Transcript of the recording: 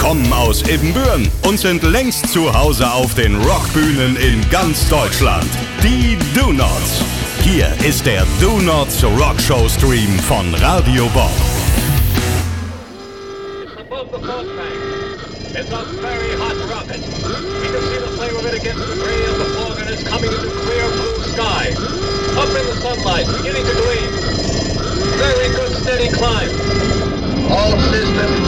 kommen aus Ibbenbüren und sind längst zu Hause auf den Rockbühnen in ganz Deutschland. Die Do-Nots. Hier ist der Do-Nots Rockshow Stream von Radio Bob. Above the fog bank, it's a very hot rocket. We can see the flame of it against the gray of the fog, and it's coming into clear blue sky. Up in the sunlight, beginning to gleam. Very good steady climb. All systems